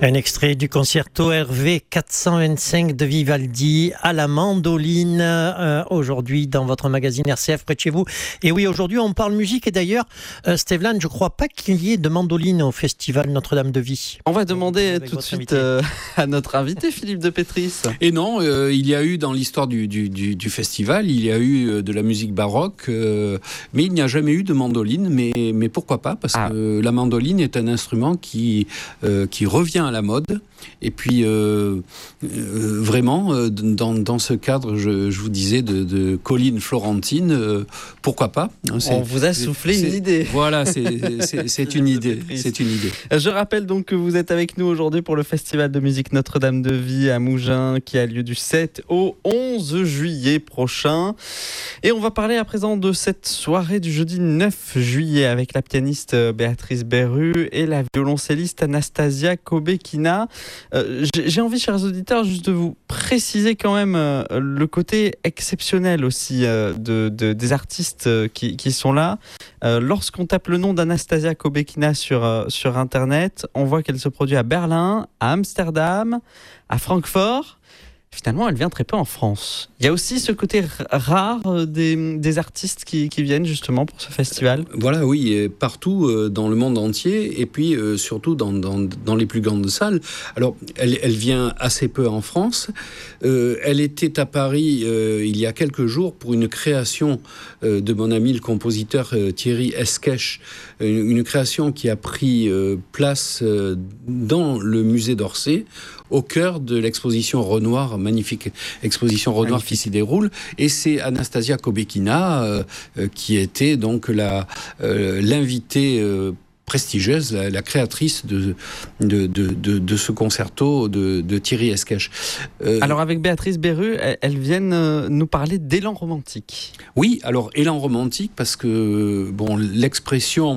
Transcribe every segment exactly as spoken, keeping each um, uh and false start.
Un extrait du concerto R V quatre cent vingt-cinq de Vivaldi à la mandoline, euh, aujourd'hui dans votre magazine R C F près de chez vous. Et oui, aujourd'hui on parle musique et d'ailleurs, euh, Stevlan, je ne crois pas qu'il y ait de mandoline au festival Notre-Dame de Vie. On va demander Avec tout de votre suite invité. euh, à notre invité Philippe de Pétris. Et non, euh, il y a eu dans l'histoire du, du, du, du festival, il y a eu euh, de la musique baroque, euh, mais il n'y a jamais eu de mandoline. Mais, mais pourquoi pas? Parce Ah. que la mandoline est un instrument qui, euh, qui revient à la mode. Et puis, euh, euh, vraiment, euh, dans, dans ce cadre, je, je vous disais, de, de Colline Florentine, euh, pourquoi pas? On vous a soufflé une idée. Voilà, c'est, c'est, c'est une idée. C'est une idée. Je rappelle donc que vous êtes avec nous aujourd'hui pour le Festival de musique Notre-Dame de Vie à Mougins qui a lieu du sept au onze juillet prochain. Et on va parler à présent de cette soirée du jeudi neuf juillet avec la pianiste Béatrice Berru et la violoncelliste Anastasia Kobekina. Euh, j'ai envie, chers auditeurs, juste de vous préciser quand même euh, le côté exceptionnel aussi euh, de, de, des artistes euh, qui, qui sont là. Euh, lorsqu'on tape le nom d'Anastasia Kobekina sur, euh, sur Internet, on voit qu'elle se produit à Berlin, à Amsterdam, à Francfort. Finalement, elle vient très peu en France. Il y a aussi ce côté rare des, des artistes qui, qui viennent justement pour ce festival. Voilà, oui, partout euh, dans le monde entier, et puis euh, surtout dans, dans, dans les plus grandes salles. Alors, elle, elle vient assez peu en France. Euh, elle était à Paris euh, il y a quelques jours pour une création euh, de mon ami le compositeur euh, Thierry Esquèche, une, une création qui a pris euh, place euh, dans le musée d'Orsay, au cœur de l'exposition Renoir, magnifique exposition Renoir magnifique. Qui s'y déroule. Et c'est Anastasia Kobekina euh, euh, qui était donc la, euh, l'invitée euh, prestigieuse, la, la créatrice de, de, de, de, de ce concerto de, de Thierry Esquèche. Euh, alors avec Béatrice Berru, elles, elles viennent euh, nous parler d'élan romantique. Oui, alors élan romantique parce que bon, l'expression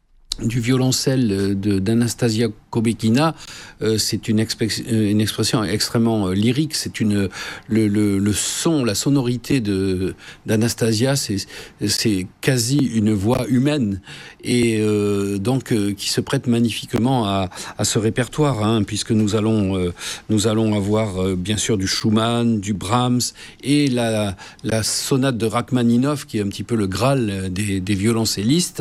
du violoncelle de, d'Anastasia Kobekina, euh, c'est une, expe- une expression extrêmement euh, lyrique. C'est une le, le, le son, la sonorité de d'Anastasia, c'est c'est quasi une voix humaine et euh, donc euh, qui se prête magnifiquement à, à ce répertoire, hein, puisque nous allons euh, nous allons avoir euh, bien sûr du Schumann, du Brahms et la la sonate de Rachmaninov qui est un petit peu le Graal des, des violoncellistes.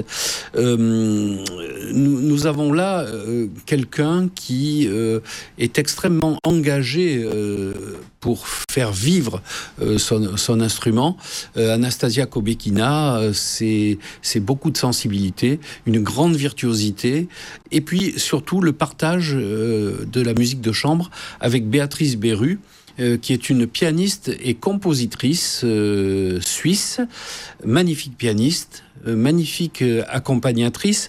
Euh, Nous, nous avons là euh, quelqu'un qui euh, est extrêmement engagé euh, pour faire vivre euh, son, son instrument. Euh, Anastasia Kobekina, euh, c'est, c'est beaucoup de sensibilité, une grande virtuosité, et puis surtout le partage euh, de la musique de chambre avec Béatrice Berru, Euh, qui est une pianiste et compositrice euh, suisse, magnifique pianiste, euh, magnifique euh, accompagnatrice.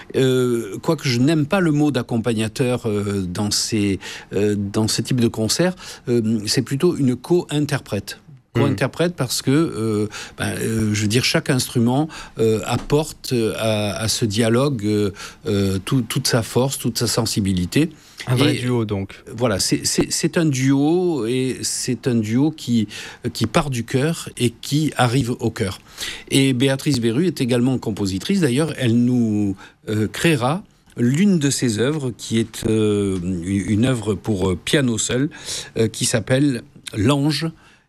Euh, quoique je n'aime pas le mot d'accompagnateur euh, dans, ces, euh, dans ce type de concert, euh, c'est plutôt une co-interprète. Co-interprète parce que, euh, ben, euh, je veux dire, chaque instrument euh, apporte à, à ce dialogue euh, euh, tout, toute sa force, toute sa sensibilité. Un vrai et, duo donc. Voilà, c'est, c'est, c'est un duo et c'est un duo qui, qui part du cœur et qui arrive au cœur. Et Béatrice Berru est également compositrice. D'ailleurs, elle nous euh, créera l'une de ses œuvres qui est euh, une œuvre pour piano seul euh, qui s'appelle L'Ange.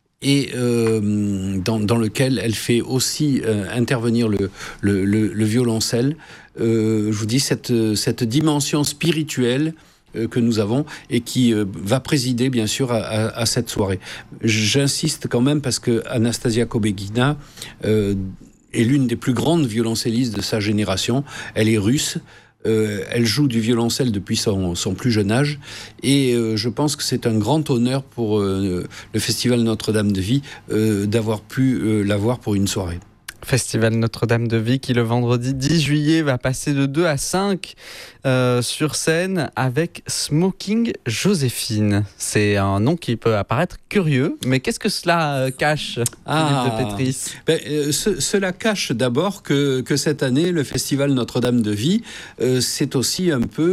Et euh, dans, dans lequel elle fait aussi euh, intervenir le, le, le, le violoncelle. Euh, je vous dis, cette, cette dimension spirituelle euh, que nous avons et qui euh, va présider, bien sûr, à, à, à cette soirée. J'insiste quand même parce que Anastasia Kobekina euh, est l'une des plus grandes violoncellistes de sa génération. Elle est russe. Euh, elle joue du violoncelle depuis son, son plus jeune âge et euh, je pense que c'est un grand honneur pour euh, le Festival Notre-Dame de Vie euh, d'avoir pu euh, l'avoir pour une soirée. Festival Notre-Dame de Vie qui le vendredi dix juillet va passer de deux à cinq euh, sur scène avec Smoking Joséphine. C'est un nom qui peut apparaître curieux, mais qu'est-ce que cela euh, cache, ah, Philippe de Pétris? ben, euh, ce, Cela cache d'abord que, que cette année, le Festival Notre-Dame de Vie, euh, c'est aussi un peu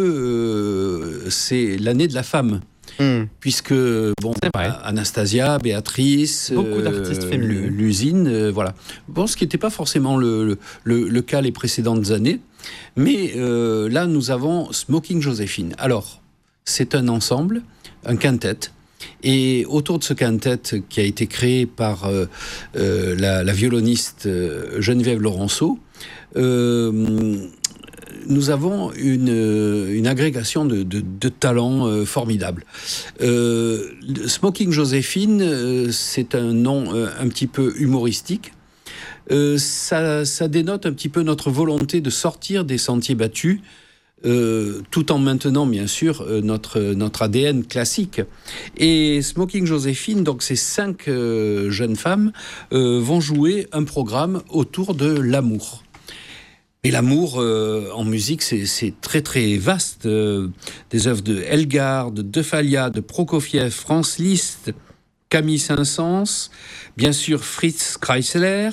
euh, c'est l'année de la femme. Mmh. Puisque, bon, Anastasia, Béatrice, beaucoup d'artistes euh, féminins. L'usine, euh, voilà. Bon, ce qui n'était pas forcément le, le, le cas les précédentes années. Mais euh, là, nous avons Smoking Joséphine. Alors, c'est un ensemble, un quintet. Et autour de ce quintet qui a été créé par euh, euh, la, la violoniste euh, Geneviève Laurenceau, euh, nous avons une, une agrégation de, de, de talents euh, formidables. Euh, Smoking Joséphine, euh, c'est un nom euh, un petit peu humoristique. Euh, ça, ça dénote un petit peu notre volonté de sortir des sentiers battus, euh, tout en maintenant, bien sûr, euh, notre, notre A D N classique. Et Smoking Joséphine, donc ces cinq euh, jeunes femmes, euh, vont jouer un programme autour de l'amour. Et l'amour euh, en musique, c'est, c'est très très vaste. Euh, des œuvres de Elgar, de De Falla, de Prokofiev, Franz Liszt, Camille Saint-Saëns, bien sûr Fritz Kreisler,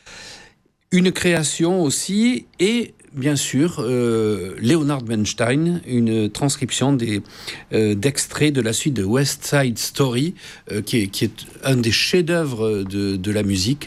une création aussi, et bien sûr euh, Leonard Bernstein, une transcription des, euh, d'extraits de la suite de West Side Story, euh, qui, est, qui est un des chefs-d'œuvre de, de la musique.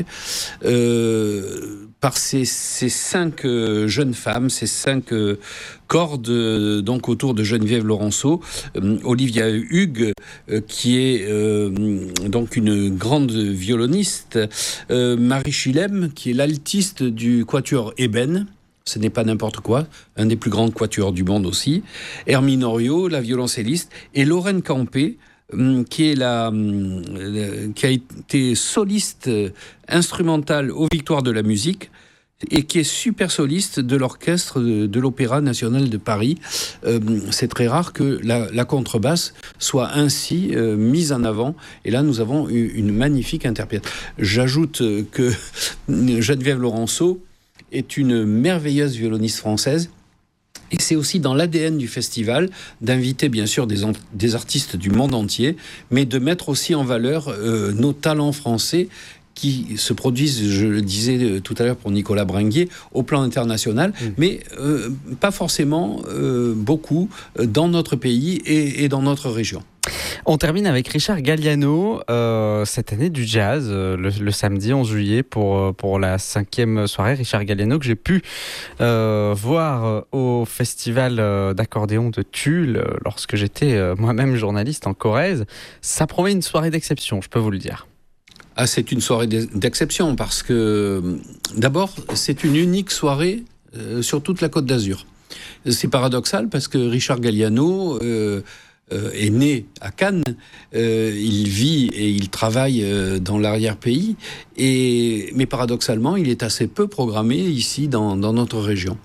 Euh, par ces, ces cinq euh, jeunes femmes, ces cinq euh, cordes euh, donc autour de Geneviève Laurenceau, euh, Olivia Hugues, euh, qui est euh, donc une grande violoniste, euh, Marie Chilem, qui est l'altiste du quatuor Eben. Ce n'est pas n'importe quoi, un des plus grands quatuors du monde aussi. Hermine Oriot, la violoncelliste, et Lorraine Campé, qui est la, qui a été soliste instrumentale aux Victoires de la musique et qui est super soliste de l'orchestre de, de l'Opéra national de Paris. Euh, c'est très rare que la, la contrebasse soit ainsi euh, mise en avant. Et là, nous avons une, une magnifique interprète. J'ajoute que Geneviève Laurenceau est une merveilleuse violoniste française. Et c'est aussi dans l'A D N du festival d'inviter bien sûr des, des artistes du monde entier, mais de mettre aussi en valeur euh, nos talents français qui se produisent, je le disais tout à l'heure pour Nicolas Bringuier, au plan international, mmh. mais euh, pas forcément euh, beaucoup dans notre pays et, et dans notre région. On termine avec Richard Galliano, euh, cette année du jazz, euh, le, le samedi onze juillet pour, pour la cinquième soirée. Richard Galliano que j'ai pu euh, voir au festival d'accordéon de Tulle euh, lorsque j'étais euh, moi-même journaliste en Corrèze. Ça promet une soirée d'exception, je peux vous le dire. Ah, c'est une soirée d'exception parce que d'abord, c'est une unique soirée euh, sur toute la Côte d'Azur. C'est paradoxal parce que Richard Galliano... Euh, Euh, est né à Cannes, euh, il vit et il travaille euh, dans l'arrière-pays, et, mais paradoxalement, il est assez peu programmé ici dans, dans notre région.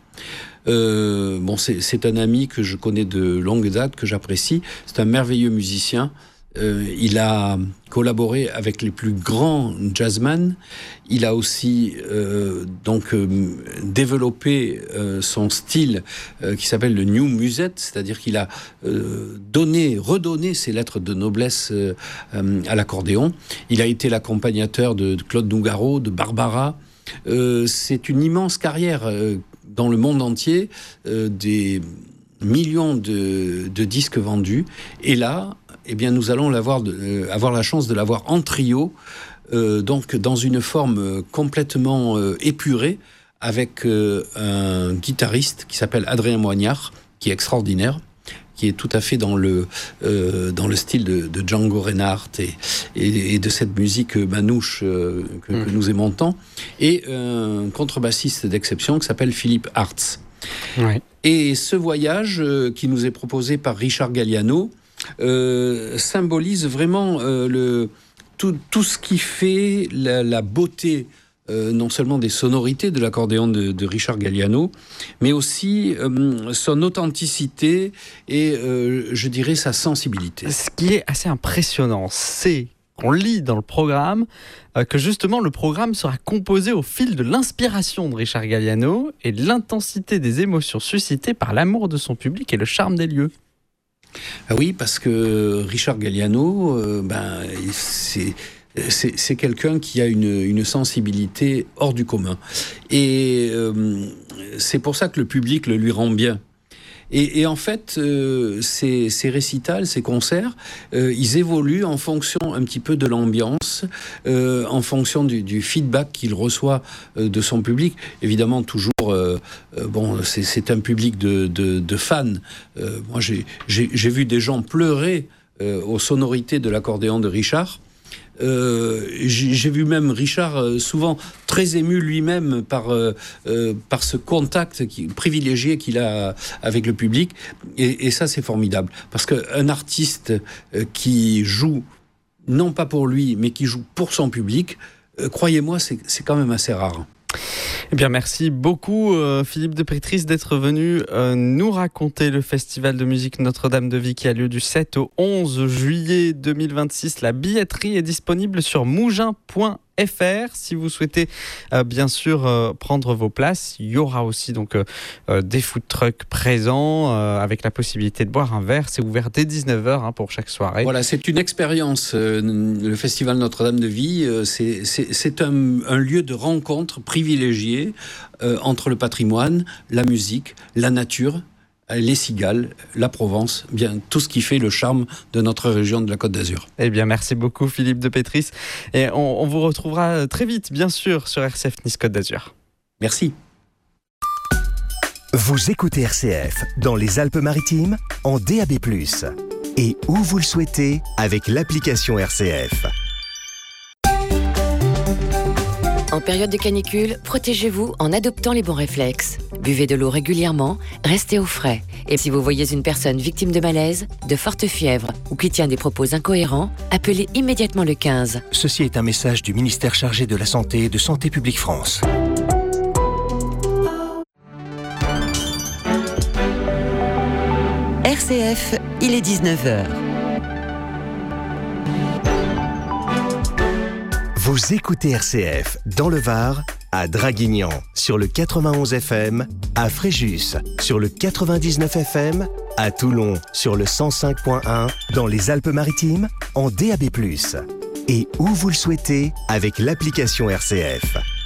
Euh, bon, c'est, c'est un ami que je connais de longue date, que j'apprécie. C'est un merveilleux musicien. Euh, il a collaboré avec les plus grands jazzmen. Il a aussi euh, donc euh, développé euh, son style euh, qui s'appelle le new musette, c'est-à-dire qu'il a euh, donné, redonné ses lettres de noblesse euh, euh, à l'accordéon. Il a été l'accompagnateur de, de Claude Nougaro, de Barbara. Euh, c'est une immense carrière euh, dans le monde entier, euh, des millions de, de disques vendus. Et là, eh bien, nous allons l'avoir de, euh, avoir la chance de l'avoir en trio, euh, donc dans une forme complètement euh, épurée, avec euh, un guitariste qui s'appelle Adrien Moignard, qui est extraordinaire, qui est tout à fait dans le, euh, dans le style de, de Django Reinhardt et, et, et de cette musique manouche euh, que, mmh. que nous aimons tant, et un contrebassiste d'exception qui s'appelle Philippe Hartz. Ouais. Et ce voyage euh, qui nous est proposé par Richard Galliano euh, symbolise vraiment euh, le, tout, tout ce qui fait la, la beauté euh, non seulement des sonorités de l'accordéon de, de Richard Galliano, mais aussi euh, son authenticité et euh, je dirais sa sensibilité. Ce qui est assez impressionnant, c'est qu'on lit dans le programme euh, que justement le programme sera composé au fil de l'inspiration de Richard Galliano et de l'intensité des émotions suscitées par l'amour de son public et le charme des lieux. Ah oui, parce que Richard Galliano, euh, ben, c'est, c'est, c'est quelqu'un qui a une, une sensibilité hors du commun. Et euh, c'est pour ça que le public le lui rend bien. Et, et en fait, euh, ces, ces récitals, ces concerts, euh, ils évoluent en fonction un petit peu de l'ambiance, euh, en fonction du, du feedback qu'il reçoit euh, de son public. Évidemment, toujours, euh, euh, bon, c'est, c'est un public de, de, de fans. Euh, moi, j'ai, j'ai, j'ai vu des gens pleurer euh, aux sonorités de l'accordéon de Richard. Euh, j'ai, j'ai vu même Richard euh, souvent très ému lui-même par, euh, euh, par ce contact qui, privilégié qu'il a avec le public. Et, et ça, c'est formidable. Parce qu'un artiste euh, qui joue, non pas pour lui, mais qui joue pour son public, euh, croyez-moi, c'est, c'est quand même assez rare. Eh bien, merci beaucoup euh, Philippe de Pétris d'être venu euh, nous raconter le festival de musique Notre-Dame de Vie qui a lieu du sept au onze juillet deux mille vingt-six. La billetterie est disponible sur mougin point f r. Si vous souhaitez euh, bien sûr euh, prendre vos places, il y aura aussi donc euh, euh, des food trucks présents euh, avec la possibilité de boire un verre. C'est ouvert dès dix-neuf heures hein, pour chaque soirée. Voilà, c'est une expérience. Euh, le festival Notre-Dame de Vie, euh, c'est, c'est, c'est un, un lieu de rencontre privilégié euh, entre le patrimoine, la musique, la nature, les cigales, la Provence, bien tout ce qui fait le charme de notre région de la Côte d'Azur. Eh bien, merci beaucoup Philippe de Pétris. Et on, on vous retrouvera très vite, bien sûr, sur R C F Nice Côte d'Azur. Merci. Vous écoutez R C F dans les Alpes-Maritimes en D A B plus, et où vous le souhaitez avec l'application R C F. En période de canicule, protégez-vous en adoptant les bons réflexes. Buvez de l'eau régulièrement, restez au frais. Et si vous voyez une personne victime de malaise, de forte fièvre ou qui tient des propos incohérents, appelez immédiatement le quinze. Ceci est un message du ministère chargé de la Santé et de Santé publique France. R C F, il est dix-neuf heures. Vous écoutez R C F dans le Var, à Draguignan sur le quatre-vingt-onze F M, à Fréjus sur le quatre-vingt-dix-neuf F M, à Toulon sur le cent cinq point un, dans les Alpes-Maritimes en D A B plus, et où vous le souhaitez avec l'application R C F.